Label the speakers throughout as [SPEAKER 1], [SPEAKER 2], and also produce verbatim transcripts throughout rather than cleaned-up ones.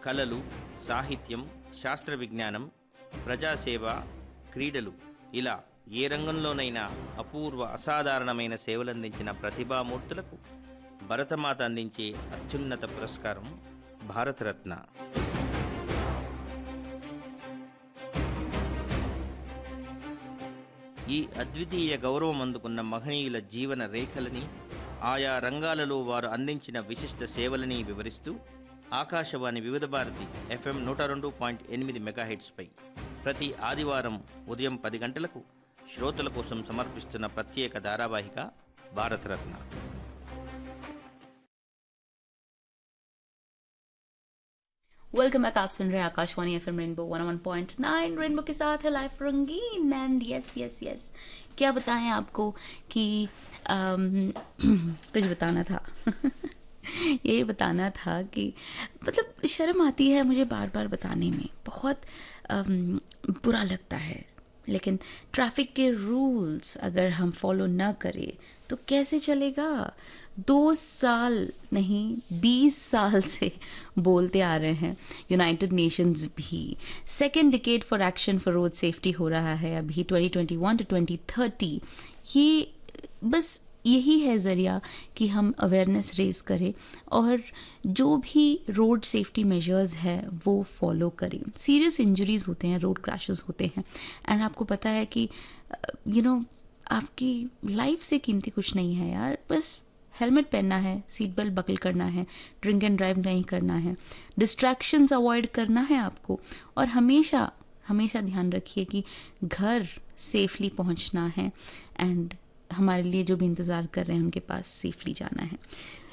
[SPEAKER 1] కళలు, సాహిత్యం, శాస్త్ర విజ్ఞానం, ప్రజాసేవ, క్రీడలు ఇలా ఏ రంగంలోనైనా అపూర్వ అసాధారణమైన సేవలందించిన ప్రతిభామూర్తులకు భరతమాత అందించే అత్యున్నత పురస్కారం భారతరత్న. ఈ అద్వితీయ గౌరవం అందుకున్న మహనీయుల జీవన రేఖలని, ఆయా రంగాలలో వారు అందించిన విశిష్ట సేవలని వివరిస్తూ ఆకాశవాణి వివిధ భారతి ఎఫ్ఎం నూట రెండు పాయింట్ ఎనిమిది మెగాహెట్స్పై ప్రతి ఆదివారం ఉదయం పది గంటలకు శ్రోతల కోసం సమర్పిస్తున్న ప్రత్యేక ధారావాహిక భారతరత్న.
[SPEAKER 2] Welcome back. आप सुन रहे हैं Akashvani FM rainbow one one point nine. Rainbow के साथ है लाइफ रंगीन. एंड यस यस यस क्या बताएं आपको कि um, कुछ बताना था. यही बताना था कि मतलब शर्म आती है मुझे बार बार बताने में, बहुत um, बुरा लगता है. लेकिन ट्रैफिक के रूल्स अगर हम फॉलो ना करें तो कैसे चलेगा. दो साल नहीं बीस साल से बोलते आ रहे हैं. यूनाइटेड नेशंस भी second decade for action for road safety हो रहा है अभी twenty twenty one two twenty thirty. ये बस यही है ज़रिया कि हम अवेयरनेस रेज करें और जो भी रोड सेफ्टी मेजर्स है वो फॉलो करें. सीरियस इंजरीज होते हैं, रोड क्रैशेस होते हैं. एंड आपको पता है कि यू नो आपकी लाइफ से कीमती कुछ नहीं है यार. बस हेलमेट पहनना है, सीट बेल्ट बकल करना है, ड्रिंक एंड ड्राइव नहीं करना है, डिस्ट्रैक्शंस अवॉइड करना है आपको. और हमेशा हमेशा ध्यान रखिए कि घर सेफली पहुंचना है एंड हमारे लिए जो भी इंतज़ार कर रहे हैं उनके पास सेफली जाना है.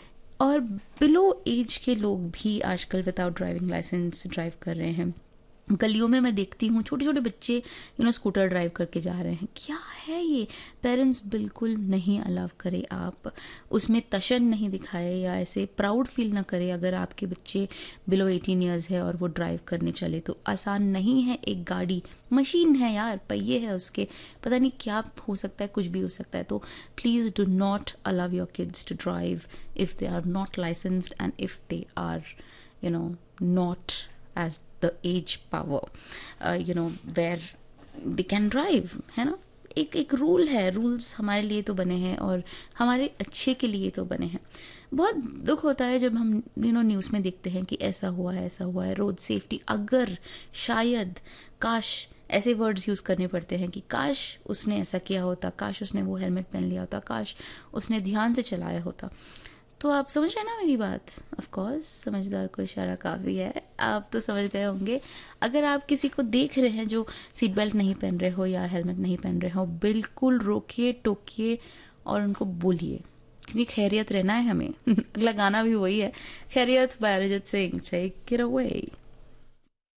[SPEAKER 2] और बिलो एज के लोग भी आजकल विदाउट ड्राइविंग लाइसेंस ड्राइव कर रहे हैं. गलियों में मैं देखती हूँ छोटे छोटे बच्चे यू नो स्कूटर ड्राइव करके जा रहे हैं. क्या है ये. पेरेंट्स बिल्कुल नहीं अलाउ करें, आप उसमें तशन नहीं दिखाए या ऐसे प्राउड फील ना करें अगर आपके बच्चे बिलो एटीन ईयर्स है और वो ड्राइव करने चले. तो आसान नहीं है. एक गाड़ी मशीन है यार, पहिए है उसके, पता नहीं क्या हो सकता है, कुछ भी हो सकता है. तो please do not allow your kids to drive if they are not licensed and if they are you know not as the age power uh, you know where they can drive, है ना. एक एक rule है. Rules हमारे लिए तो बने हैं और हमारे अच्छे के लिए तो बने हैं. बहुत दुख होता है जब हम यू नो न्यूज़ में देखते हैं कि ऐसा हुआ है ऐसा हुआ है. रोड सेफ्टी अगर शायद काश ऐसे वर्ड्स यूज़ करने पड़ते हैं कि काश उसने ऐसा किया होता, काश उसने वो हेलमेट पहन लिया होता, काश उसने ध्यान से चलाया होता. तो आप समझ रहे हैं ना मेरी बात. ऑफ कोर्स समझदार को इशारा काफ़ी है. आप तो समझ गए होंगे. अगर आप किसी को देख रहे हैं जो सीट बेल्ट नहीं पहन रहे हो या हेलमेट नहीं पहन रहे हो, बिल्कुल रोकिए टोकिए और उनको बोलिए, क्योंकि खैरियत रहना है हमें. अगला गाना भी वही है, खैरियत bye Arijit Singh. Take it away.